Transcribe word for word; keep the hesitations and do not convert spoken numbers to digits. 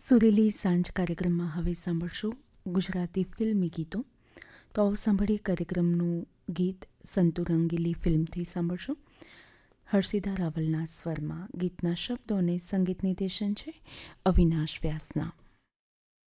સુરીલી સાંજ કાર્યક્રમમાં હવે સાંભળશો ગુજરાતી ફિલ્મી ગીતો. તો આવો સાંભળીએ કાર્યક્રમનું ગીત સંતુ રંગીલી ફિલ્મથી સાંભળશો. હર્ષિદા રાવલના સ્વરમાં ગીતના શબ્દો અને સંગીત નિર્દેશન છે અવિનાશ વ્યાસના.